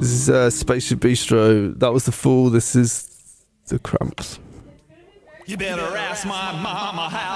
This is Spaceship Bistro. That was The Fool. This is The Cramps. You better ask my mama how